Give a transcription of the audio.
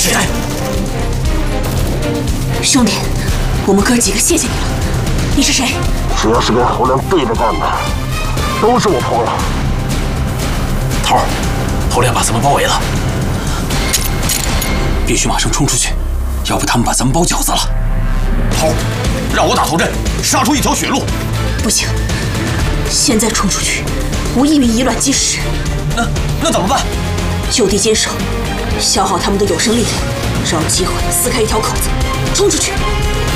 起来！ 兄弟，我们哥几个谢谢你了。你是谁？ 只要是跟侯亮对着干的，都是我朋友。 头儿，侯亮把咱们包围了，必须马上冲出去，要不他们把咱们包饺子了。头儿，让我打头阵，杀出一条血路。 不行，现在冲出去，无异于以卵击石。 那怎么办？ 就地坚守，消耗他们的有生力量，找机会撕开一条口子，冲出去。